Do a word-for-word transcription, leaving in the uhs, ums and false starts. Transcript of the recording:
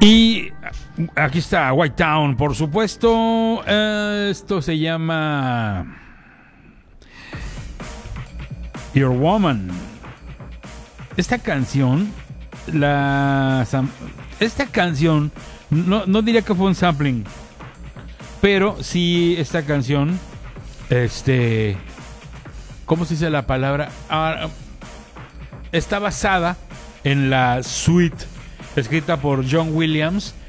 Y aquí está White Town, por supuesto. Eh, esto se llama Your Woman. Esta canción, la esta canción, no, no diría que fue un sampling, pero sí esta canción, este, ¿cómo se dice la palabra? Ah, está basada en la suite escrita por John Williams